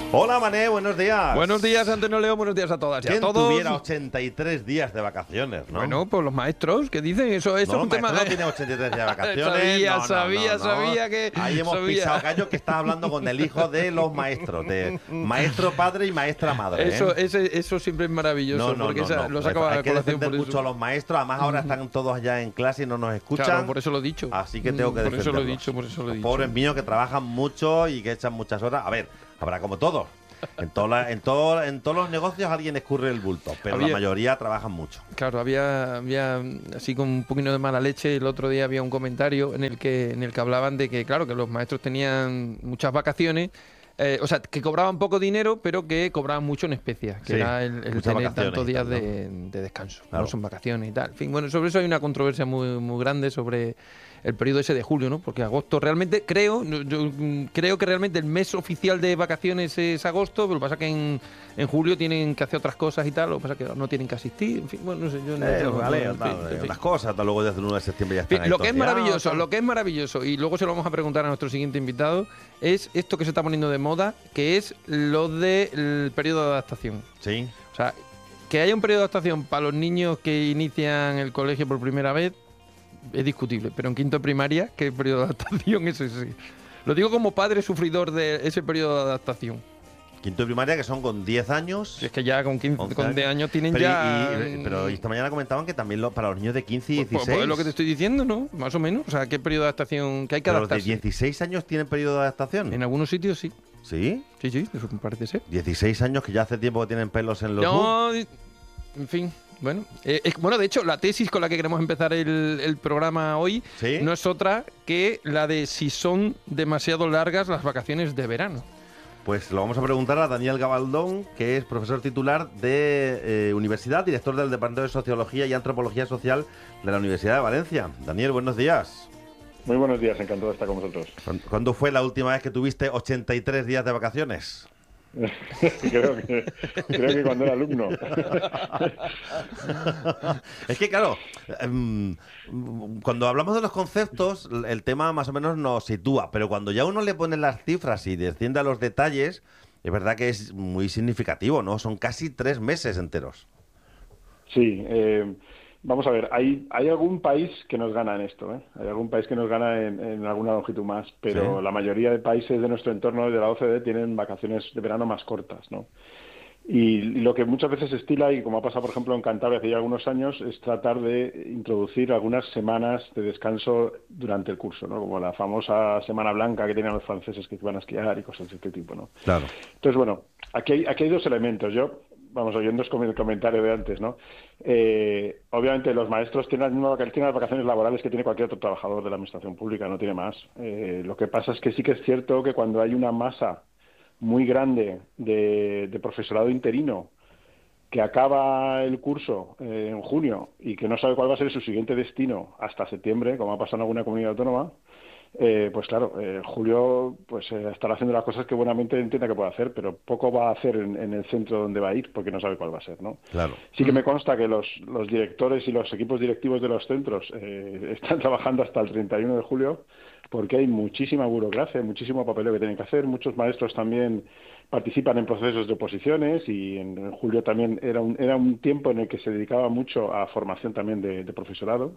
Hola, Mané, buenos días. Buenos días, Antonio Leo, buenos días a todas y a ¿Quién todos. tuviera 83 días de vacaciones, no? Bueno, pues los maestros, ¿qué dicen? Eso es un tema... No tiene 83 días de vacaciones. Sabía que... Ahí hemos pisado callo, que estás hablando con el hijo de los maestros, de maestro padre y maestra madre. Eso siempre es maravilloso, porque lo sacaba Hay que defender por mucho eso. a los maestros, además ahora están todos allá en clase y no nos escuchan. Claro, por eso lo he dicho. Así que tengo que defenderlos. Por eso lo he dicho. Pobres míos que trabajan mucho y que echan muchas horas. A ver, habrá como todos. En todos los negocios alguien escurre el bulto, pero la mayoría trabajan mucho. Claro, había así con un poquito de mala leche. El otro día había un comentario en el que hablaban de que, claro, que los maestros tenían muchas vacaciones. O sea, que cobraban poco dinero, pero que cobraban mucho en especias, que era el tener tantos días de descanso. Claro. No son vacaciones y tal. En fin, bueno, sobre eso hay una controversia muy grande sobre el periodo ese de julio, ¿no? Porque agosto realmente, yo creo que realmente el mes oficial de vacaciones es agosto, pero lo que pasa es que en julio tienen que hacer otras cosas y tal, lo que pasa es que no tienen que asistir, en fin, bueno, no sé, yo las cosas, luego desde el 1 de septiembre ya están ahí. Lo que es maravilloso, y luego se lo vamos a preguntar a nuestro siguiente invitado, es esto que se está poniendo de moda, que es lo del periodo de adaptación. Sí. O sea, que haya un periodo de adaptación para los niños que inician el colegio por primera vez es discutible, pero en quinto de primaria, ¿qué periodo de adaptación es ese? Lo digo como padre sufridor de ese periodo de adaptación. Quinto de primaria, que son con 10 años. Es que ya con 15 años tienen pero ya... pero esta mañana comentaban que también para los niños de 15 y 16... Pues es lo que te estoy diciendo, ¿no? Más o menos. O sea, ¿qué periodo de adaptación que hay que adaptarse? ¿Los de 16 años tienen periodo de adaptación? En algunos sitios sí. ¿Sí? Sí, eso me parece ser. 16 años que ya hace tiempo que tienen pelos en los... No, en fin... Bueno, de hecho, la tesis con la que queremos empezar el programa hoy no es otra que la de si son demasiado largas las vacaciones de verano. Pues lo vamos a preguntar a Daniel Gabaldón, que es profesor titular de universidad, director del Departamento de Sociología y Antropología Social de la Universidad de Valencia. Daniel, buenos días. Muy buenos días, encantado de estar con vosotros. ¿Cuándo fue la última vez que tuviste 83 días de vacaciones? creo que cuando era alumno. Es que claro, cuando hablamos de los conceptos, el tema más o menos nos sitúa, pero cuando ya uno le pone las cifras y desciende a los detalles, es verdad que es muy significativo, ¿no? Son casi 3 meses enteros. Sí, vamos a ver, hay algún país que nos gana en esto, ¿eh? Hay algún país que nos gana en alguna longitud más, pero la mayoría de países de nuestro entorno de la OCDE tienen vacaciones de verano más cortas, ¿no? Y lo que muchas veces se estila, y como ha pasado por ejemplo en Cantabria hace ya algunos años, es tratar de introducir algunas semanas de descanso durante el curso, ¿no? Como la famosa Semana Blanca que tienen los franceses que van a esquiar y cosas de este tipo, ¿no? Claro. Entonces, bueno, aquí hay dos elementos. Vamos, oyendo el comentario de antes, ¿no? Obviamente los maestros tienen las vacaciones laborales que tiene cualquier otro trabajador de la administración pública, no tiene más. Lo que pasa es que sí que es cierto que cuando hay una masa muy grande de profesorado interino que acaba el curso en junio y que no sabe cuál va a ser su siguiente destino hasta septiembre, como ha pasado en alguna comunidad autónoma, pues claro, Julio pues estará haciendo las cosas que buenamente entienda que puede hacer, pero poco va a hacer en el centro donde va a ir porque no sabe cuál va a ser, ¿no? Claro. Sí que me consta que los directores y los equipos directivos de los centros están trabajando hasta el 31 de julio porque hay muchísima burocracia, muchísimo papeleo que tienen que hacer. Muchos maestros también participan en procesos de oposiciones y en julio también era un tiempo en el que se dedicaba mucho a formación también de profesorado.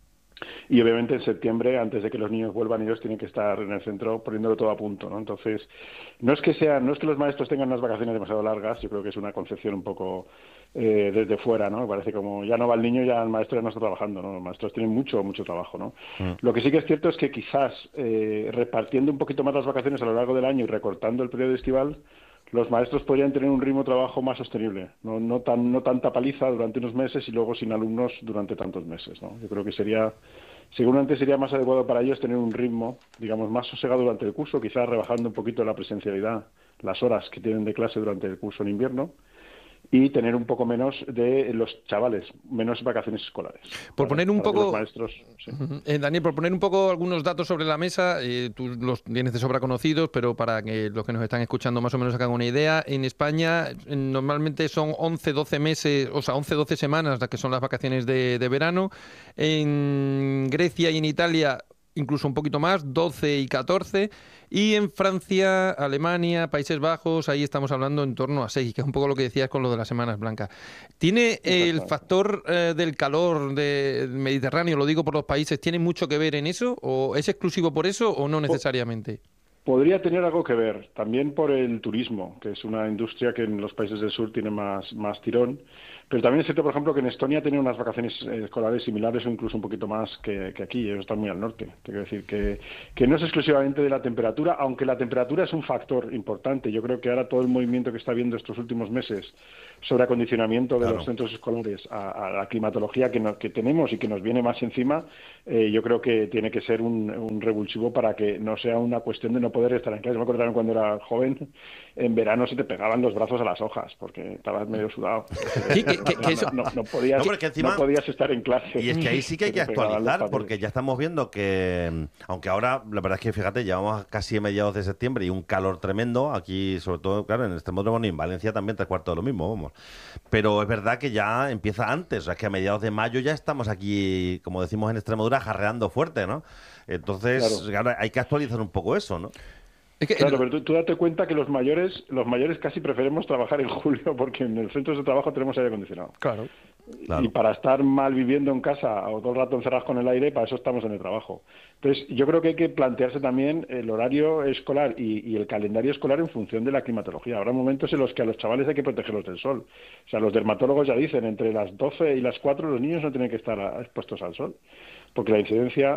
Y obviamente en septiembre, antes de que los niños vuelvan, ellos tienen que estar en el centro poniéndolo todo a punto, ¿no? Entonces, no es que los maestros tengan unas vacaciones demasiado largas, yo creo que es una concepción un poco desde fuera, ¿no? Parece como ya no va el niño, ya el maestro ya no está trabajando, ¿no? Los maestros tienen mucho trabajo, ¿no? Lo que sí que es cierto es que quizás repartiendo un poquito más las vacaciones a lo largo del año y recortando el periodo estival, los maestros podrían tener un ritmo de trabajo más sostenible, no tanta paliza durante unos meses y luego sin alumnos durante tantos meses, ¿no? Yo creo que seguramente sería más adecuado para ellos tener un ritmo, digamos, más sosegado durante el curso, quizás rebajando un poquito la presencialidad, las horas que tienen de clase durante el curso en invierno, y tener un poco menos de los chavales, menos vacaciones escolares. Por poner un poco, los maestros, sí. Daniel, por poner un poco algunos datos sobre la mesa, tú los tienes de sobra conocidos, pero para que los que nos están escuchando más o menos hagan una idea, en España normalmente son 11-12 meses, o sea, 11-12 semanas las que son las vacaciones de verano. En Grecia y en Italia incluso un poquito más, 12 y 14, Y en Francia, Alemania, Países Bajos, ahí estamos hablando en torno a 6, que es un poco lo que decías con lo de las semanas blancas. ¿Tiene el factor del calor del Mediterráneo, lo digo por los países, tiene mucho que ver en eso? ¿O es exclusivo por eso o no necesariamente? Podría tener algo que ver, también por el turismo, que es una industria que en los países del sur tiene más tirón, pero también es cierto, por ejemplo, que en Estonia tienen unas vacaciones escolares similares o incluso un poquito más que aquí, ellos están muy al norte. Quiero decir que no es exclusivamente de la temperatura, aunque la temperatura es un factor importante. Yo creo que ahora todo el movimiento que está habiendo estos últimos meses sobre acondicionamiento de los centros escolares a la climatología que tenemos y que nos viene más encima, yo creo que tiene que ser un revulsivo para que no sea una cuestión de no poder estar en clase. Me acuerdo también cuando era joven, en verano se te pegaban los brazos a las hojas porque estabas medio sudado. Sí, no podías estar en clase. Y es que ahí sí que hay que actualizar, porque ya estamos viendo que, aunque ahora, la verdad es que, fíjate, llevamos casi a mediados de septiembre y un calor tremendo, aquí, sobre todo, claro, en Extremadura y en Valencia también 3/4 de lo mismo, vamos. Pero es verdad que ya empieza antes, o sea, es que a mediados de mayo ya estamos aquí, como decimos en Extremadura, jarreando fuerte, ¿no? Entonces, claro, hay que actualizar un poco eso, ¿no? Claro, pero tú date cuenta que los mayores casi preferimos trabajar en julio porque en el centro de trabajo tenemos aire acondicionado. Claro. Y para estar mal viviendo en casa o todo el rato encerrados con el aire, para eso estamos en el trabajo. Entonces, yo creo que hay que plantearse también el horario escolar y el calendario escolar en función de la climatología. Habrá momentos en los que a los chavales hay que protegerlos del sol. O sea, los dermatólogos ya dicen, entre las 12 y las 4 los niños no tienen que estar expuestos al sol, porque la incidencia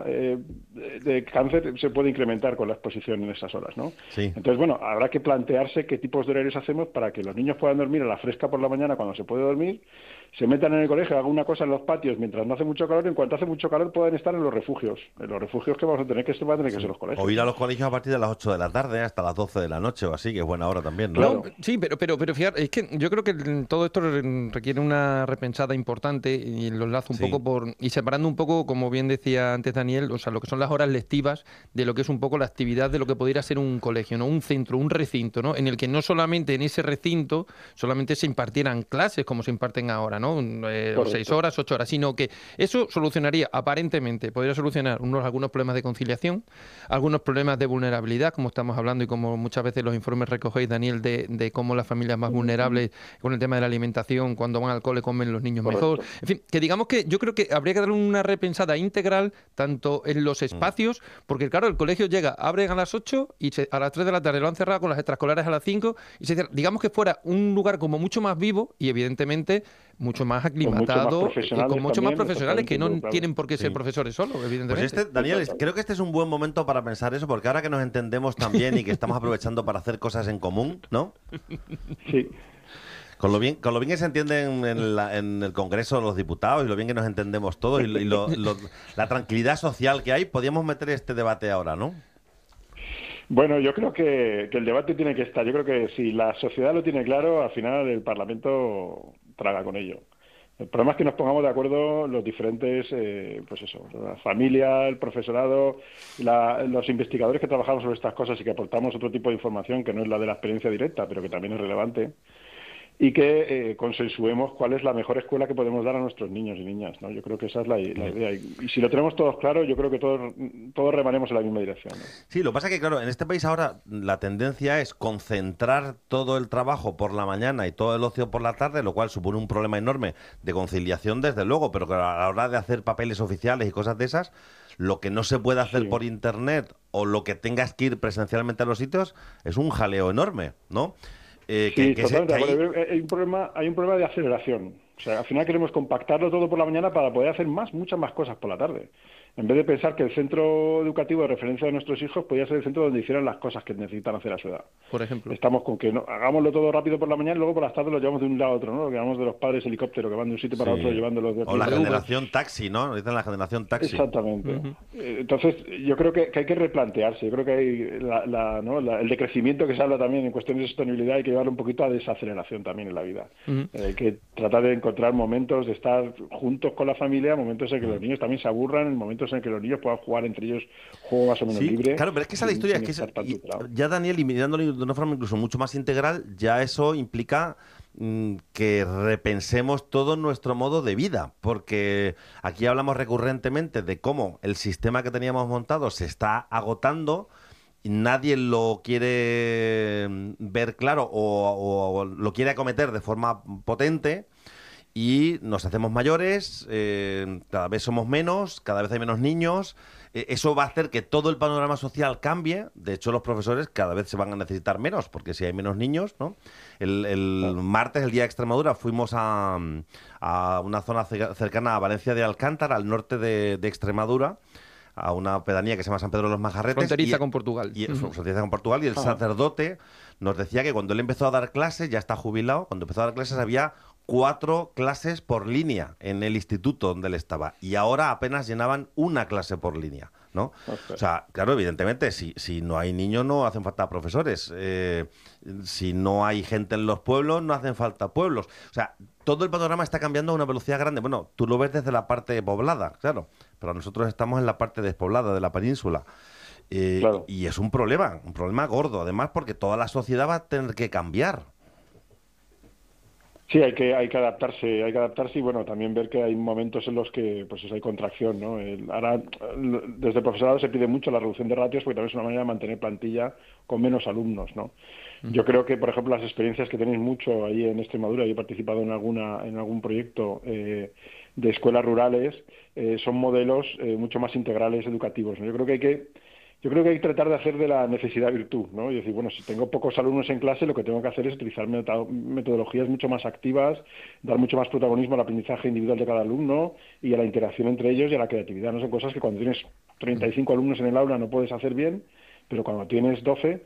de cáncer se puede incrementar con la exposición en esas horas, ¿no? Sí. Entonces, bueno, habrá que plantearse qué tipos de horarios hacemos para que los niños puedan dormir a la fresca por la mañana cuando se puede dormir, se metan en el colegio, hagan una cosa en los patios mientras no hace mucho calor, y en cuanto hace mucho calor pueden estar en los refugios que vamos a tener, que van a tener que ser los colegios. O ir a los colegios a partir de las 8 de la tarde hasta las 12 de la noche o así, que es buena hora también, ¿no? Claro. Sí, pero fíjate, es que yo creo que todo esto requiere una repensada importante y lo enlazo un poco y separando un poco, como bien decía antes Daniel, o sea, lo que son las horas lectivas de lo que es un poco la actividad de lo que pudiera ser un colegio, ¿no? Un centro, un recinto, ¿no? En el que no solamente en ese recinto solamente se impartieran clases como se imparten ahora, ¿no? 6 horas, 8 horas, sino que eso solucionaría, aparentemente, podría solucionar algunos problemas de conciliación, algunos problemas de vulnerabilidad, como estamos hablando y como muchas veces los informes recogéis, Daniel, de cómo las familias más vulnerables con el tema de la alimentación, cuando van al cole comen los niños mejor. En fin, que digamos que yo creo que habría que darle una repensada integral, tanto en los espacios, porque claro, el colegio llega, abren a las 8 y a las 3 de la tarde lo han cerrado con las extraescolares a las 5 y se cierra. Digamos que fuera un lugar como mucho más vivo y evidentemente mucho más aclimatado y con mucho más profesionales que no tienen por qué ser profesores solos, evidentemente. Pues Daniel, creo que este es un buen momento para pensar eso, porque ahora que nos entendemos también y que estamos aprovechando para hacer cosas en común, ¿no? Sí. Con lo bien que se entienden en el Congreso los diputados y lo bien que nos entendemos todos y la tranquilidad social que hay, podríamos meter este debate ahora, ¿no? Bueno, yo creo que el debate tiene que estar. Yo creo que si la sociedad lo tiene claro, al final el Parlamento traga con ello. El problema es que nos pongamos de acuerdo los diferentes, la familia, el profesorado, los investigadores que trabajamos sobre estas cosas y que aportamos otro tipo de información que no es la de la experiencia directa, pero que también es relevante, y que consensuemos cuál es la mejor escuela que podemos dar a nuestros niños y niñas, ¿no? Yo creo que esa es la idea. Y si lo tenemos todos claro, yo creo que todos remanemos en la misma dirección, ¿no? Sí, lo que pasa es que, claro, en este país ahora la tendencia es concentrar todo el trabajo por la mañana y todo el ocio por la tarde, lo cual supone un problema enorme de conciliación, desde luego, pero que a la hora de hacer papeles oficiales y cosas de esas, lo que no se puede hacer por internet o lo que tengas que ir presencialmente a los sitios es un jaleo enorme, ¿no? Totalmente. Hay un problema de aceleración. O sea, al final queremos compactarlo todo por la mañana para poder hacer muchas más cosas por la tarde. En vez de pensar que el centro educativo de referencia de nuestros hijos podría ser el centro donde hicieran las cosas que necesitan hacer a su edad. Por ejemplo. Estamos con que hagámoslo todo rápido por la mañana y luego por las tardes lo llevamos de un lado a otro, ¿no? Lo que llamamos de los padres helicóptero, que van de un sitio para otro llevándolos de O la generación taxi, ¿no? Dicen la generación taxi. Exactamente. Entonces, yo creo que hay que replantearse. Yo creo que hay el decrecimiento que se habla también en cuestiones de sostenibilidad hay que llevarlo un poquito a desaceleración también en la vida. Hay que tratar de encontrar momentos de estar juntos con la familia, momentos en que los niños también se aburran, momentos en que los niños puedan jugar entre ellos juego más o menos libre. Claro, pero es que esa es la historia. Es que ya Daniel, y mirándolo de una forma incluso mucho más integral, ya eso implica que repensemos todo nuestro modo de vida, porque aquí hablamos recurrentemente de cómo el sistema que teníamos montado se está agotando nadie lo quiere ver claro o lo quiere acometer de forma potente y nos hacemos mayores, cada vez somos menos, cada vez hay menos niños. Eso va a hacer que todo el panorama social cambie. De hecho, los profesores cada vez se van a necesitar menos, porque si hay menos niños, ¿no? El martes, el día de Extremadura, fuimos a una zona cercana a Valencia de Alcántara, al norte de Extremadura, a una pedanía que se llama San Pedro de los Majarretes. Fronteriza con Portugal. Fronteriza con Portugal. Y el sacerdote nos decía que cuando él empezó a dar clases, ya está jubilado, cuando empezó a dar clases había 4 clases por línea en el instituto donde él estaba. Y ahora apenas llenaban una clase por línea, ¿no? O sea, claro, evidentemente, si no hay niños no hacen falta profesores. Si no hay gente en los pueblos, no hacen falta pueblos. O sea, todo el panorama está cambiando a una velocidad grande. Bueno, tú lo ves desde la parte poblada, claro, pero nosotros estamos en la parte despoblada de la península. Claro. Y es un problema gordo, además, porque toda la sociedad va a tener que cambiar. Sí, hay que adaptarse y bueno, también ver que hay momentos en los que pues hay contracción, ¿no? Ahora desde el profesorado se pide mucho la reducción de ratios porque también es una manera de mantener plantilla con menos alumnos, ¿no? Yo creo que, por ejemplo, las experiencias que tenéis mucho ahí en Extremadura, yo he participado en algún proyecto de escuelas rurales, son modelos mucho más integrales educativos, ¿no? Yo creo que hay que tratar de hacer de la necesidad virtud, ¿no? Y decir, bueno, si tengo pocos alumnos en clase, lo que tengo que hacer es utilizar metodologías mucho más activas, dar mucho más protagonismo al aprendizaje individual de cada alumno y a la interacción entre ellos y a la creatividad. No son cosas que cuando tienes 35 alumnos en el aula no puedes hacer bien, pero cuando tienes 12,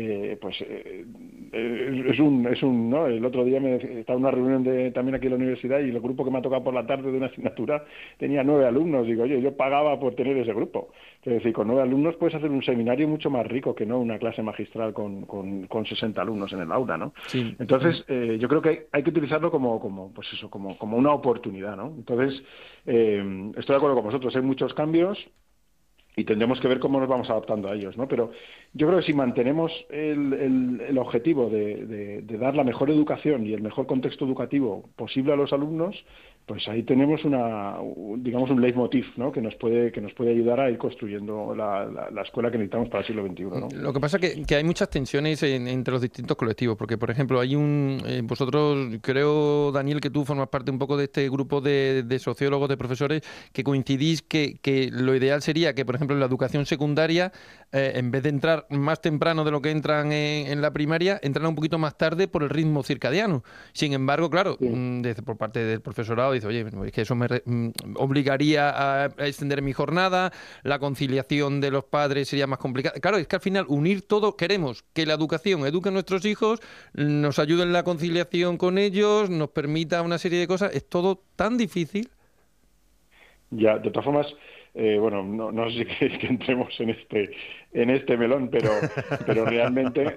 es un, ¿no? El otro día estaba en una reunión también aquí en la universidad y el grupo que me ha tocado por la tarde de una asignatura tenía 9 alumnos. Digo, oye, yo pagaba por tener ese grupo. Es decir, con 9 alumnos puedes hacer un seminario mucho más rico que no una clase magistral con 60 alumnos en el aula, ¿no? Sí. Entonces, yo creo que hay que utilizarlo como una oportunidad, ¿no? Entonces, estoy de acuerdo con vosotros, hay muchos cambios y tendremos que ver cómo nos vamos adaptando a ellos, ¿no? Pero yo creo que si mantenemos el objetivo de dar la mejor educación y el mejor contexto educativo posible a los alumnos, pues ahí tenemos un leitmotiv, ¿no? que nos puede ayudar a ir construyendo la escuela que necesitamos para el siglo XXI, ¿no? Lo que pasa es que hay muchas tensiones entre los distintos colectivos, porque, por ejemplo, hay vosotros, creo, Daniel, que tú formas parte un poco de este grupo de sociólogos, de profesores, que coincidís que lo ideal sería que, por ejemplo, en la educación secundaria, en vez de entrar más temprano de lo que entran en la primaria, entran un poquito más tarde por el ritmo circadiano. Sin embargo, claro, por parte del profesorado dice, oye, es que eso me obligaría a extender mi jornada, la conciliación de los padres sería más complicada. Claro, es que al final unir todo, queremos que la educación eduque a nuestros hijos, nos ayude en la conciliación con ellos, nos permita una serie de cosas, es todo tan difícil. Ya, de todas formas, bueno, no sé si queréis que entremos en este melón, pero realmente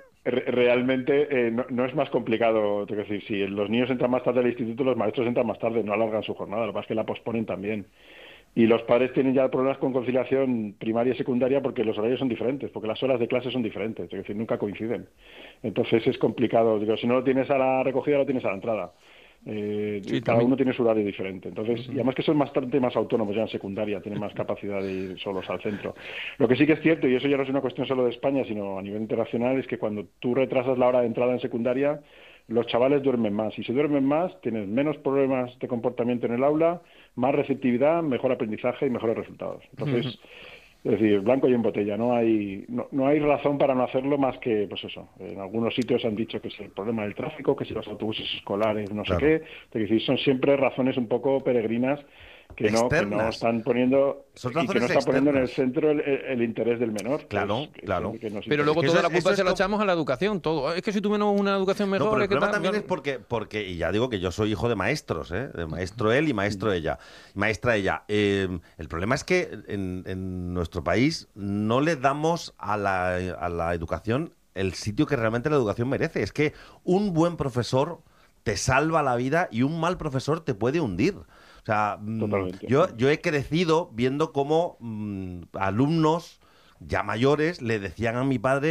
no es más complicado. Es decir, si los niños entran más tarde al instituto, los maestros entran más tarde, no alargan su jornada, lo que pasa es que la posponen también. Y los padres tienen ya problemas con conciliación primaria y secundaria porque los horarios son diferentes, porque las horas de clase son diferentes, es decir, nunca coinciden. Entonces es complicado. Digo, si no lo tienes a la recogida, lo tienes a la entrada. Cada uno tiene su horario diferente. Entonces, y además que son bastante más autónomos ya en secundaria, tienen más capacidad de ir solos al centro. Lo que sí que es cierto, y eso ya no es una cuestión solo de España, sino a nivel internacional, es que cuando tú retrasas la hora de entrada en secundaria, los chavales duermen más. Y si duermen más, tienes menos problemas de comportamiento en el aula, más receptividad, mejor aprendizaje y mejores resultados. Entonces, es decir, blanco y en botella, no hay razón para no hacerlo más que, pues eso, en algunos sitios han dicho que es el problema del tráfico, que si los autobuses escolares, no sé qué, es decir, son siempre razones un poco peregrinas que no están poniendo en el centro el interés del menor. Claro. Pero luego toda la culpa se la echamos a la educación, todo. Es que si tuvimos una educación mejor... No, pero el problema también es porque, y ya digo que yo soy hijo de maestros, de maestro él y maestro ella, maestra ella. El problema es que en nuestro país no le damos a la educación el sitio que realmente la educación merece. Es que un buen profesor te salva la vida y un mal profesor te puede hundir. O sea, yo he crecido viendo cómo alumnos ya mayores le decían a mi padre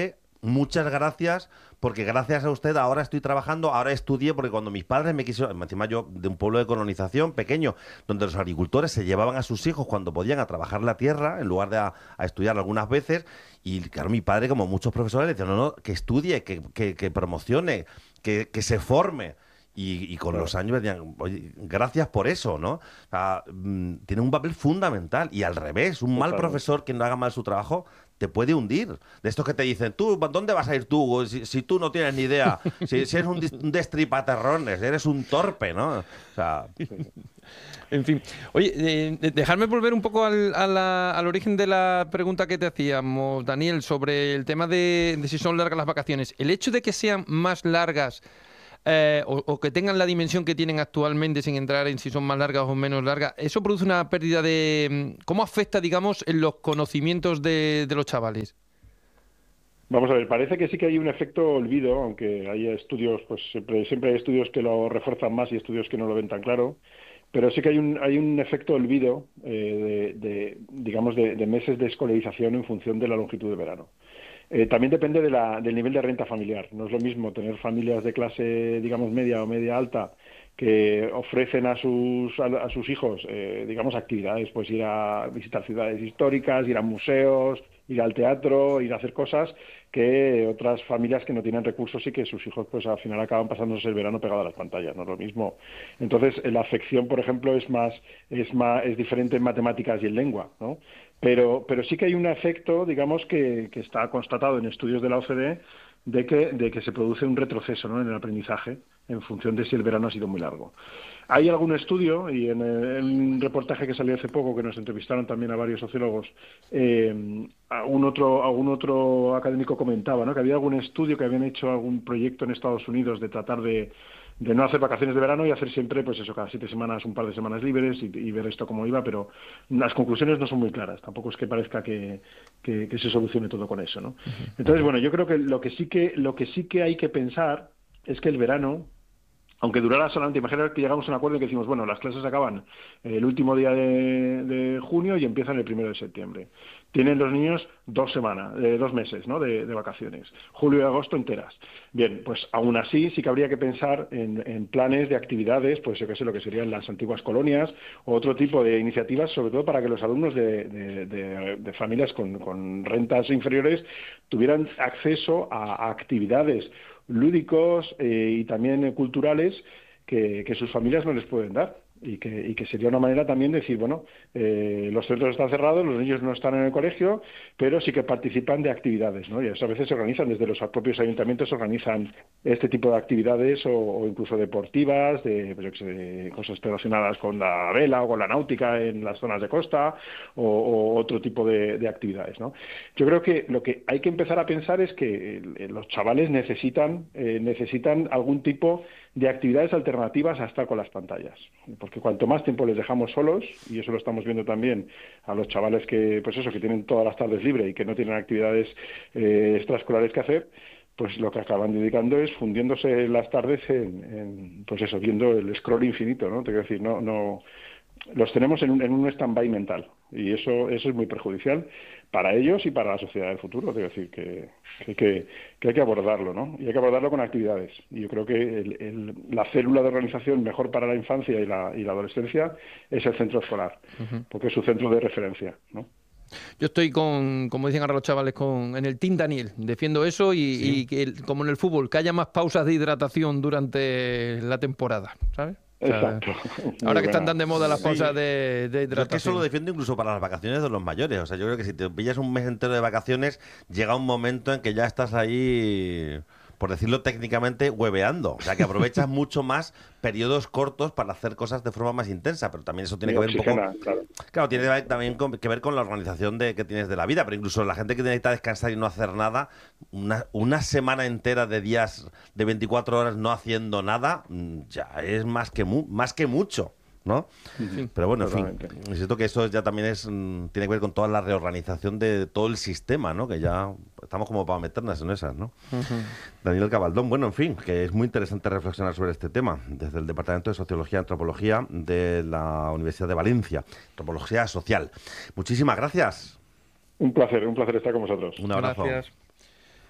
muchas gracias, porque gracias a usted ahora estoy trabajando, ahora estudié, porque cuando mis padres me quisieron, encima yo de un pueblo de colonización pequeño, donde los agricultores se llevaban a sus hijos cuando podían a trabajar la tierra, en lugar de a estudiar algunas veces, y claro, mi padre, como muchos profesores, le decían, no, no, que estudie, que promocione, que se forme. Y con los años me decían, oye, gracias por eso, ¿no? O sea, tiene un papel fundamental. Y al revés, un mal profesor que no haga mal su trabajo te puede hundir. De estos que te dicen, tú, ¿dónde vas a ir tú? Si tú no tienes ni idea, si eres un destripaterrones, eres un torpe, ¿no? O sea... En fin. Oye, dejarme volver un poco al origen de la pregunta que te hacíamos, Daniel, sobre el tema de si son largas las vacaciones. El hecho de que sean más largas... o que tengan la dimensión que tienen actualmente, sin entrar en si son más largas o menos largas, ¿eso produce una pérdida de... ¿Cómo afecta, digamos, en los conocimientos de los chavales? Vamos a ver, parece que sí que hay un efecto olvido, aunque hay estudios, pues siempre hay estudios que lo refuerzan más y estudios que no lo ven tan claro, pero sí que hay un efecto olvido digamos, de meses de escolarización en función de la longitud de verano. También depende del nivel de renta familiar. No es lo mismo tener familias de clase, digamos, media o media alta que ofrecen a sus hijos, digamos, actividades, pues ir a visitar ciudades históricas, ir a museos, ir al teatro, ir a hacer cosas, que otras familias que no tienen recursos y que sus hijos, pues al final acaban pasándose el verano pegado a las pantallas. No es lo mismo. Entonces, la afección, por ejemplo, es diferente en matemáticas y en lengua, ¿no? Pero sí que hay un efecto, digamos, que está constatado en estudios de la OCDE de que se produce un retroceso, ¿no?, en el aprendizaje en función de si el verano ha sido muy largo. Hay algún estudio, y en un reportaje que salió hace poco, que nos entrevistaron también a varios sociólogos, algún otro académico comentaba, ¿no?, que había algún estudio que habían hecho algún proyecto en Estados Unidos de tratar de no hacer vacaciones de verano y hacer siempre, pues eso, cada 7 semanas, un par de semanas libres y ver esto cómo iba, pero las conclusiones no son muy claras. Tampoco es que parezca que se solucione todo con eso, ¿no? Entonces, bueno, yo creo que lo que sí que hay que pensar es que el verano, aunque durara solamente, imagínate que llegamos a un acuerdo y que decimos, bueno, las clases acaban el último día de junio y empiezan el 1 de septiembre. Tienen los niños 2 meses, ¿no?, de vacaciones, julio y agosto enteras. Bien, pues aún así sí que habría que pensar en planes de actividades, pues yo qué sé, lo que serían las antiguas colonias o otro tipo de iniciativas, sobre todo para que los alumnos de familias con rentas inferiores tuvieran acceso a actividades lúdicos y también culturales que sus familias no les pueden dar. Y que sería una manera también de decir, bueno, los centros están cerrados, los niños no están en el colegio, pero sí que participan de actividades, ¿no? Y eso a veces se organizan, desde los propios ayuntamientos se organizan este tipo de actividades o incluso deportivas, de cosas relacionadas con la vela o con la náutica en las zonas de costa o otro tipo de actividades, ¿no? Yo creo que lo que hay que empezar a pensar es que los chavales necesitan algún tipo de actividades alternativas a estar con las pantallas, porque cuanto más tiempo les dejamos solos, y eso lo estamos viendo también a los chavales que tienen todas las tardes libre y que no tienen actividades extraescolares que hacer, pues lo que acaban dedicando es fundiéndose las tardes viendo el scroll infinito, ¿no? Te quiero decir, no los tenemos en un stand-by mental, y eso es muy perjudicial para ellos y para la sociedad del futuro. Quiero decir que hay que abordarlo, ¿no? Y hay que abordarlo con actividades. Y yo creo que la célula de organización mejor para la infancia y la adolescencia es el centro escolar, porque es su centro de referencia, ¿no? Yo estoy como dicen ahora los chavales, en el Team Daniel. Defiendo eso y que, como en el fútbol, que haya más pausas de hidratación durante la temporada, ¿sabes? Exacto. Ahora que están tan de moda las pausas de hidratación. Yo es que eso lo defiendo incluso para las vacaciones de los mayores. O sea, yo creo que si te pillas un mes entero de vacaciones, llega un momento en que ya estás ahí, por decirlo técnicamente, hueveando. O sea, que aprovechas mucho más periodos cortos para hacer cosas de forma más intensa. Pero también eso tiene que ver un poco... Claro, tiene también que ver con la organización que tienes de la vida. Pero incluso la gente que necesita descansar y no hacer nada, una semana entera de días de 24 horas no haciendo nada, ya es más que mucho, ¿no? Sí, pero bueno, totalmente. En fin, es cierto que eso ya también tiene que ver con toda la reorganización de todo el sistema, ¿no? Que ya estamos como para meternos en esas, ¿no? Daniel Gabaldón, bueno, en fin, que es muy interesante reflexionar sobre este tema desde el Departamento de Sociología y Antropología de la Universidad de Valencia, Antropología Social. Muchísimas gracias. Un placer estar con vosotros. Un abrazo. Gracias.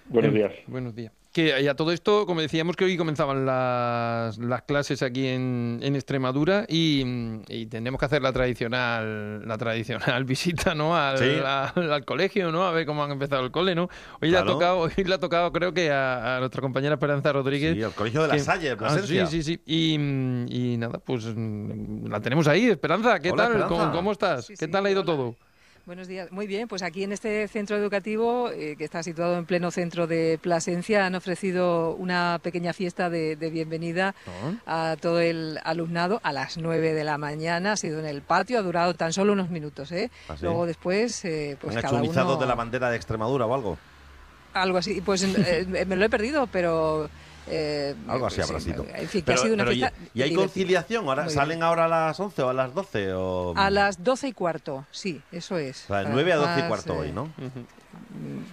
Buenos días. Buenos días. Que y a todo esto, como decíamos, que hoy comenzaban las clases aquí en Extremadura y tenemos que hacer la tradicional visita, ¿no? Al colegio, ¿no? A ver cómo han empezado el cole, ¿no? Hoy le ha tocado, creo que a nuestra compañera Esperanza Rodríguez. Sí, al colegio de La Salle, Plasencia. Sí. Y nada, pues la tenemos ahí. Esperanza, ¿qué Hola, tal? Esperanza. ¿Cómo estás? Sí, ¿Qué tal ha ido todo? Buenos días. Muy bien, pues aquí en este centro educativo, que está situado en pleno centro de Plasencia, han ofrecido una pequeña fiesta de bienvenida a todo el alumnado a las 9 de la mañana. Ha sido en el patio, ha durado tan solo unos minutos, ¿eh? ¿Ah, sí? Luego después, pues ¿Han cada hecho un izado uno... de la bandera de Extremadura o algo? Algo así, pues me lo he perdido, pero... Algo así habrá sido. En fin, que ha sido una fiesta ¿Y hay conciliación? ¿Ahora salen ahora a las 11 o a las 12? O... A las 12:15, sí, eso es. O sea, de 9 a 12:15 hoy, ¿no?